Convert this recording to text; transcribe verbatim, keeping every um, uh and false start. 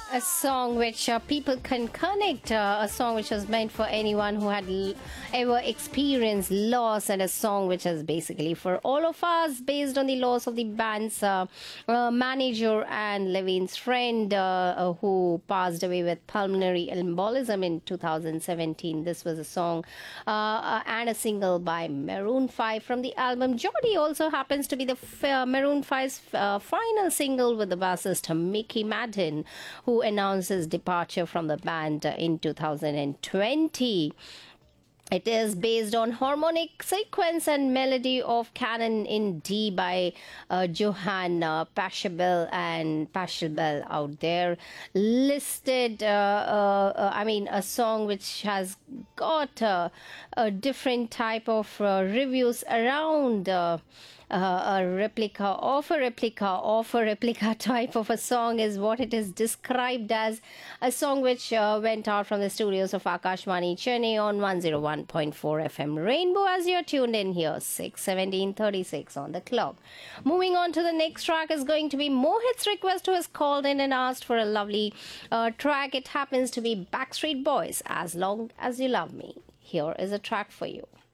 A song which uh, people can connect, uh, a song which was meant for anyone who had l- ever experienced loss, and a song which is basically for all of us, based on the loss of the band's uh, uh, manager and Levine's friend, uh, uh, who passed away with pulmonary embolism in two thousand seventeen. This was a song uh, uh, and a single by Maroon five from the album Jody. Also happens to be the f- uh, Maroon five's uh, final single with the bassist Mickey Madden, who announced his departure from the band uh, in two thousand twenty. It is based on harmonic sequence and melody of Canon in D by uh, Johann uh, Pachelbel and Pachelbel out there. Listed, uh, uh, uh, I mean, a song which has got uh, a different type of uh, reviews around. Uh, uh, a replica of a replica of a replica type of a song is what it is described as. A song which uh, went out from the studios of Akashvani Chennai on one oh one point four F M Rainbow, as you're tuned in here, six seventeen thirty-six on the clock. Moving on to the next track is going to be Mohit's request, who has called in and asked for a lovely uh, track. It happens to be Backstreet Boys, As Long As You Love Me. Here is a track for you.